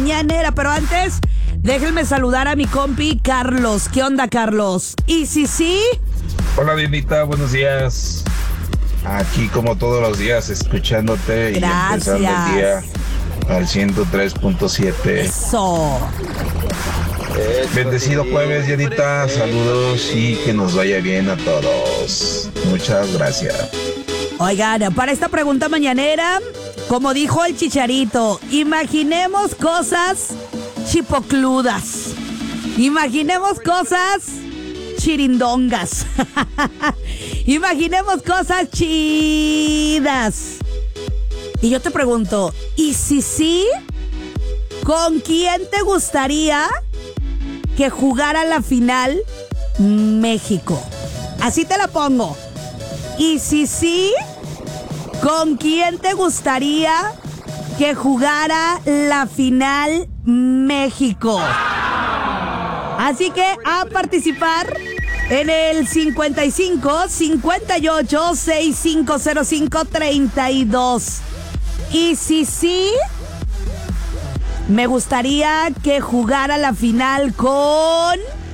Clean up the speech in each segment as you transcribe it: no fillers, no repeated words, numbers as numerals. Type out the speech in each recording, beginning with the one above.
mañanera. Pero antes, déjenme saludar a mi compi Carlos. ¿Qué onda, Carlos? ¿Y sí? Hola, Dianita, buenos días. Aquí como todos los días, escuchándote. Gracias. Y empezando el día al 103.7. Eso. Bendecido jueves, Dianita. Saludos y que nos vaya bien a todos. Muchas gracias. Oigan, para esta pregunta mañanera, como dijo el Chicharito, imaginemos cosas chipocludas. Imaginemos cosas chirindongas. Imaginemos cosas chidas. Y yo te pregunto, ¿y si sí? ¿Con quién te gustaría que jugara la final México? Así te la pongo. ¿Y si sí? ¿Con quién te gustaría que jugara la final México? Así que a participar en el 55 58 6505 32. Y si sí, me gustaría que jugara la final con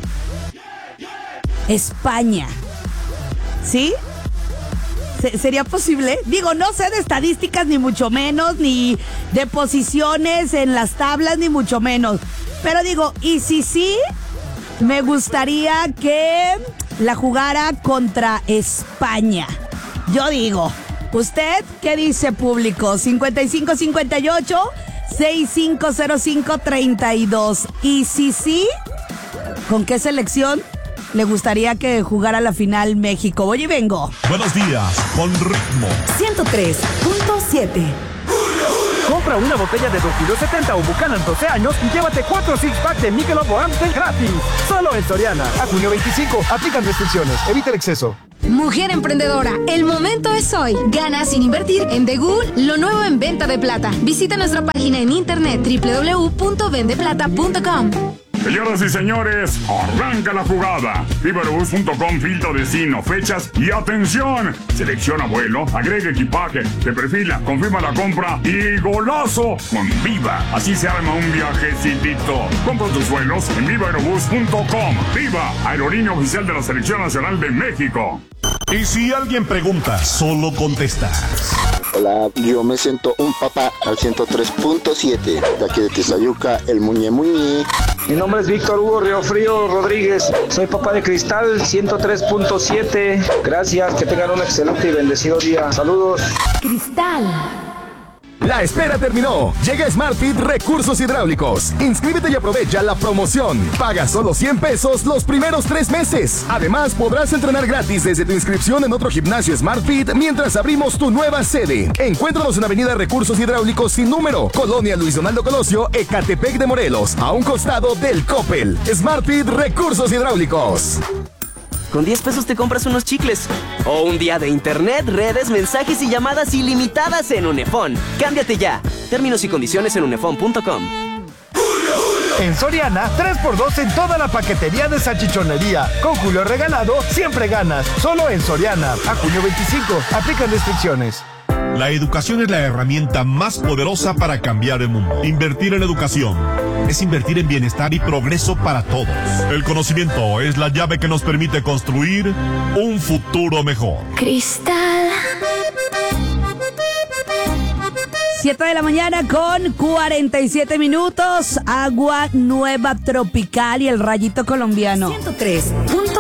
España. ¿Sí? ¿Sería posible? Digo, no sé de estadísticas ni mucho menos, ni de posiciones en las tablas ni mucho menos. Pero digo, y si sí, me gustaría que la jugara contra España. Yo digo, ¿usted qué dice, público? 5558 6505 32. Y si sí, ¿con qué selección le gustaría que jugara la final México? Voy y vengo. Buenos días, con ritmo. 103.7. Compra una botella de 2,70 o Buchanan 12 años y llévate 4 six-pack de Michelob o Amstel gratis. Solo en Soriana. A junio 25. Aplican restricciones. Evita el exceso. Mujer emprendedora, el momento es hoy. Gana sin invertir en The Ghoul, lo nuevo en venta de plata. Visita nuestra página en internet www.vendeplata.com. Señoras y señores, arranca la jugada. Vivarobus.com, filtro destino, fechas y atención. Selecciona vuelo, agrega equipaje, te perfila, confirma la compra y golazo con Viva. Así se arma un viajecitito. Compra tus vuelos en vivarobus.com. Viva, aerolínea oficial de la Selección Nacional de México. Y si alguien pregunta, solo contestas. Hola, yo me siento un papá al 103.7, de aquí de Tizayuca, el Muñe Muñe. Mi nombre es Víctor Hugo Riofrío Rodríguez. Soy papá de Cristal 103.7. Gracias, que tengan un excelente y bendecido día. Saludos. Cristal. La espera terminó. Llega SmartFit Recursos Hidráulicos. Inscríbete y aprovecha la promoción. Paga solo 100 pesos los primeros 3 meses. Además, podrás entrenar gratis desde tu inscripción en otro gimnasio SmartFit mientras abrimos tu nueva sede. Encuéntranos en Avenida Recursos Hidráulicos sin número, Colonia Luis Donaldo Colosio, Ecatepec de Morelos, a un costado del Coppel. SmartFit Recursos Hidráulicos. Con 10 pesos te compras unos chicles. O un día de internet, redes, mensajes y llamadas ilimitadas en Unefón. Cámbiate ya. Términos y condiciones en unefón.com. En Soriana, 3x2 en toda la paquetería de salchichonería. Con Julio Regalado, siempre ganas. Solo en Soriana. A junio 25. Aplican restricciones. La educación es la herramienta más poderosa para cambiar el mundo. Invertir en educación es invertir en bienestar y progreso para todos. El conocimiento es la llave que nos permite construir un futuro mejor. Cristal. 7 de la mañana con 47 minutos. Agua nueva tropical y el rayito colombiano. 103.7.